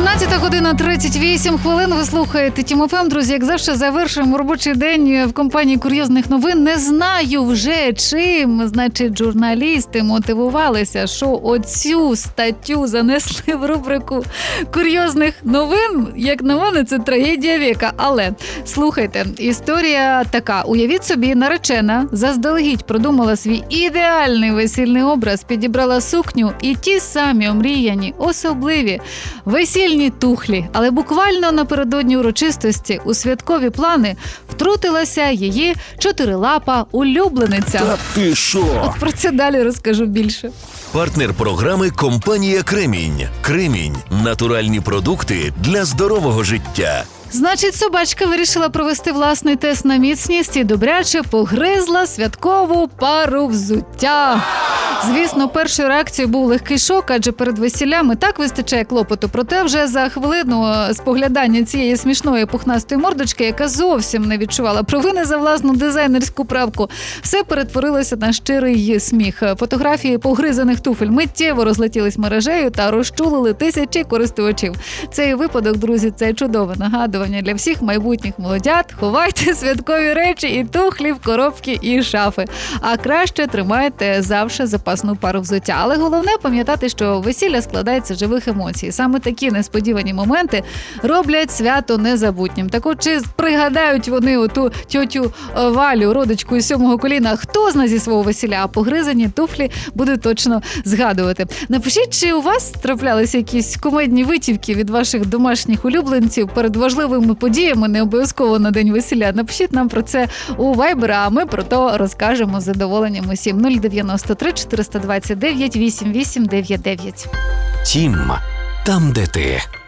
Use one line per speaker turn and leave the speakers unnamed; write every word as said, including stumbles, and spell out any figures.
дванадцята година тридцять вісім хвилин. Ви слухаєте Тім еф ем. Друзі, як завжди, завершуємо робочий день в компанії курйозних новин. Не знаю вже, чим, значить, журналісти мотивувалися, що оцю статтю занесли в рубрику курйозних новин. Як на мене, це трагедія віка. Але, слухайте, історія така. Уявіть собі, наречена заздалегідь продумала свій ідеальний весільний образ, підібрала сукню і ті самі омріяні, особливі весільні тухлі. Але буквально напередодні урочистості у святкові плани втрутилася її чотирилапа улюблениця.
Та ти що?
От про це далі розкажу більше.
Партнер програми – компанія «Кремінь». «Кремінь» – натуральні продукти для здорового життя.
Значить, собачка вирішила провести власний тест на міцність і добряче погризла святкову пару взуття. Звісно, першою реакцією був легкий шок, адже перед весіллями так вистачає клопоту. Проте вже за хвилину споглядання цієї смішної пухнастої мордочки, яка зовсім не відчувала провини за власну дизайнерську правку, все перетворилося на щирий сміх. Фотографії погризаних туфель миттєво розлетілись мережею та розчулили тисячі користувачів. Цей випадок, друзі, це чудове нагадування для всіх майбутніх молодят. Ховайте святкові речі і тухлі в коробки і шафи. А краще тримайте завжди запасну пару взуття. Але головне пам'ятати, що весілля складається з живих емоцій. Саме такі несподівані моменти роблять свято незабутнім. Так от, чи пригадають вони оту тьотю Валю, родичку із сьомого коліна, хто зна зі свого весілля, а погризані туфлі буде точно згадувати. Напишіть, чи у вас траплялися якісь кумедні витівки від ваших домашніх улюбленців перед важливими подіями, не обов'язково на день весілля. Напишіть нам про це у Viber, а ми про то розкажемо з задоволенням усім. нуль дев'яносто три чотириста двадцять дев'ять вісімдесят вісім дев'яносто дев'ять.
Тім, там, де ти.